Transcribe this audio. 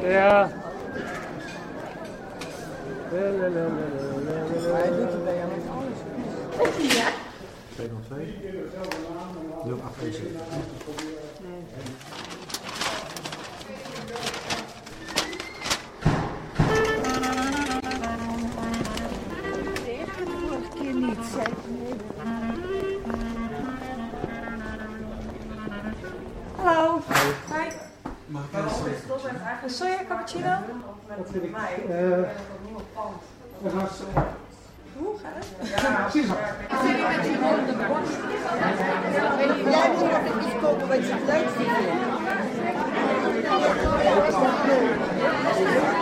Ja. Hij doet het bij jou met alles. Ja. 202 078. Vorige keer niet, zei ik. Hallo. Hi. Mag ik even Soja cappuccino? Dat vind ik. Hoe gaat het? Ja, precies. Jij moet nog iets kopen wat je het leukste vindt.